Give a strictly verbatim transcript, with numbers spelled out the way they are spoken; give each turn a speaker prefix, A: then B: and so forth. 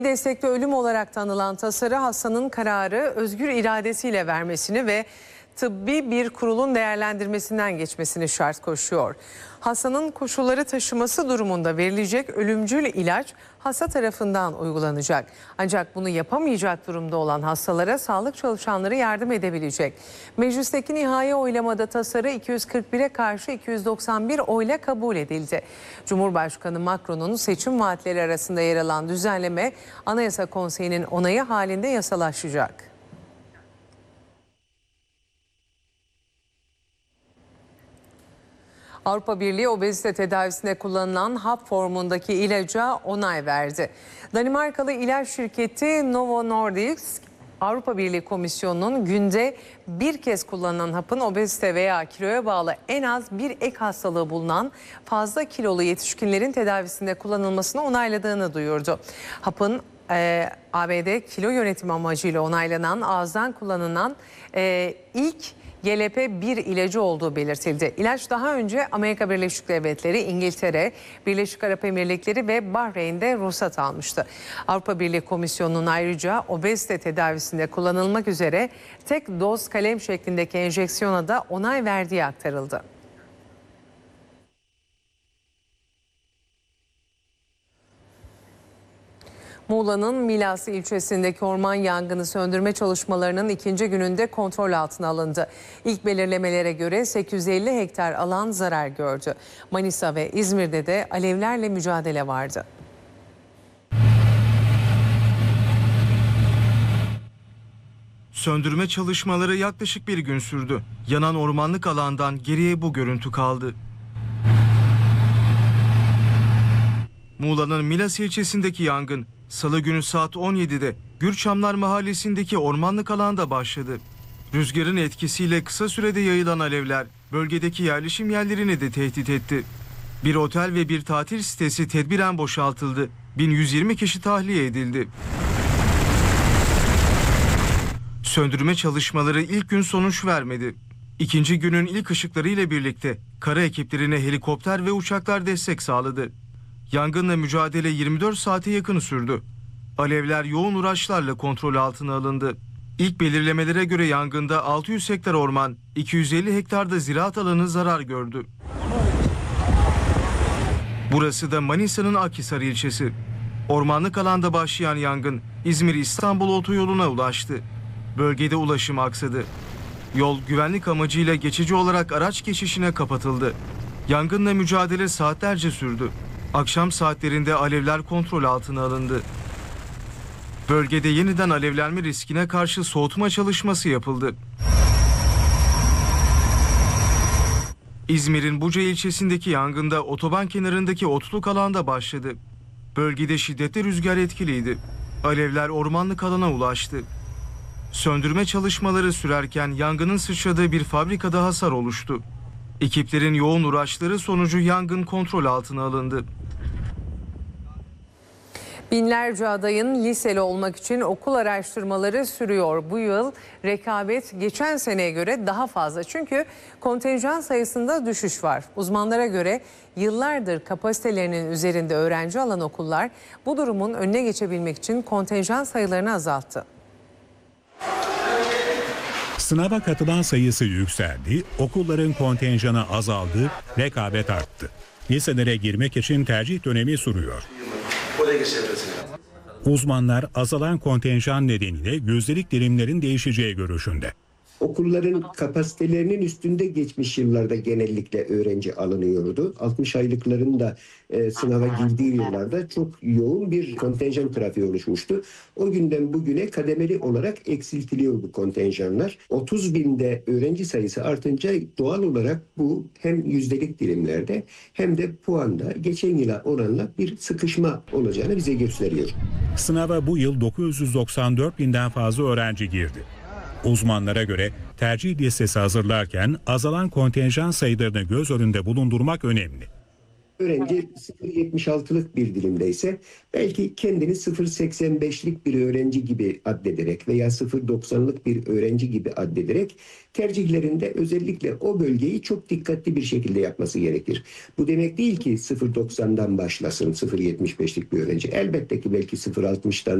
A: Destekli ölüm olarak tanılan tasarı hastanın kararı özgür iradesiyle vermesini ve tıbbi bir kurulun değerlendirmesinden geçmesini şart koşuyor. Hastanın koşulları taşıması durumunda verilecek ölümcül ilaç hasta tarafından uygulanacak. Ancak bunu yapamayacak durumda olan hastalara sağlık çalışanları yardım edebilecek. Meclisteki nihai oylamada tasarı iki yüz kırk bire karşı iki yüz doksan bir oyla kabul edildi. Cumhurbaşkanı Macron'un seçim vaatleri arasında yer alan düzenleme Anayasa Konseyi'nin onayı halinde yasalaşacak. Avrupa Birliği obezite tedavisinde kullanılan hap formundaki ilaca onay verdi. Danimarkalı ilaç şirketi Novo Nordisk, Avrupa Birliği Komisyonu'nun günde bir kez kullanılan hapın obezite veya kiloya bağlı en az bir ek hastalığı bulunan fazla kilolu yetişkinlerin tedavisinde kullanılmasını onayladığını duyurdu. Hapın e, A B D kilo yönetimi amacıyla onaylanan ağızdan kullanılan e, ilk G L P bir ilacı olduğu belirtildi. İlaç daha önce Amerika Birleşik Devletleri, İngiltere, Birleşik Arap Emirlikleri ve Bahreyn'de ruhsat almıştı. Avrupa Birliği Komisyonu'nun ayrıca obezite tedavisinde kullanılmak üzere tek doz kalem şeklindeki enjeksiyona da onay verdiği aktarıldı. Muğla'nın Milas ilçesindeki orman yangını söndürme çalışmalarının ikinci gününde kontrol altına alındı. İlk belirlemelere göre sekiz yüz elli hektar alan zarar gördü. Manisa ve İzmir'de de alevlerle mücadele vardı.
B: Söndürme çalışmaları yaklaşık bir gün sürdü. Yanan ormanlık alandan geriye bu görüntü kaldı. Muğla'nın Milas ilçesindeki yangın Salı günü saat on yedide Gürçamlar Mahallesi'ndeki ormanlık alanda başladı. Rüzgarın etkisiyle kısa sürede yayılan alevler bölgedeki yerleşim yerlerini de tehdit etti. Bir otel ve bir tatil sitesi tedbiren boşaltıldı. bin yüz yirmi kişi tahliye edildi. Söndürme çalışmaları ilk gün sonuç vermedi. İkinci günün ilk ışıkları ile birlikte kara ekiplerine helikopter ve uçaklar destek sağladı. Yangınla mücadele yirmi dört saate yakın sürdü. Alevler yoğun uğraşlarla kontrol altına alındı. İlk belirlemelere göre yangında altı yüz hektar orman, iki yüz elli hektarda ziraat alanı zarar gördü. Burası da Manisa'nın Akhisar ilçesi. Ormanlık alanda başlayan yangın İzmir-İstanbul otoyoluna ulaştı. Bölgede ulaşım aksadı. Yol güvenlik amacıyla geçici olarak araç geçişine kapatıldı. Yangınla mücadele saatlerce sürdü. Akşam saatlerinde alevler kontrol altına alındı. Bölgede yeniden alevlenme riskine karşı soğutma çalışması yapıldı. İzmir'in Buca ilçesindeki yangında otoban kenarındaki otluk alanda başladı. Bölgede şiddetli rüzgar etkiliydi. Alevler ormanlık alana ulaştı. Söndürme çalışmaları sürerken yangının sıçradığı bir fabrikada hasar oluştu. Ekiplerin yoğun uğraşları sonucu yangın kontrol altına alındı.
A: Binlerce adayın liseli olmak için okul araştırmaları sürüyor. Bu yıl rekabet geçen seneye göre daha fazla. Çünkü kontenjan sayısında düşüş var. Uzmanlara göre yıllardır kapasitelerinin üzerinde öğrenci alan okullar bu durumun önüne geçebilmek için kontenjan sayılarını azalttı.
C: Sınava katılan sayısı yükseldi, okulların kontenjanı azaldı, rekabet arttı. Liselere girmek için tercih dönemi sürüyor. Uzmanlar azalan kontenjan nedeniyle yüzdelik dilimlerin değişeceği görüşünde.
D: Okulların kapasitelerinin üstünde geçmiş yıllarda genellikle öğrenci alınıyordu. altmış aylıkların da e, sınava girdiği yıllarda çok yoğun bir kontenjan trafiği oluşmuştu. O günden bugüne kademeli olarak eksiltiliyor bu kontenjanlar. otuz binde öğrenci sayısı artınca doğal olarak bu hem yüzdelik dilimlerde hem de puanda geçen yıla oranla bir sıkışma olacağını bize gösteriyor.
C: Sınava bu yıl dokuz yüz doksan dört binden fazla öğrenci girdi. Uzmanlara göre tercih listesi hazırlarken azalan kontenjan sayılarını göz önünde bulundurmak önemli.
D: Öğrenci sıfır virgül yetmiş altılık bir dilimdeyse belki kendini sıfır virgül seksen beşlik bir öğrenci gibi addederek veya sıfır virgül doksanlık bir öğrenci gibi addederek tercihlerinde özellikle o bölgeyi çok dikkatli bir şekilde yapması gerekir. Bu demek değil ki sıfır virgül doksandan başlasın sıfır virgül yetmiş beşlik bir öğrenci. Elbette ki belki sıfır virgül altmıştan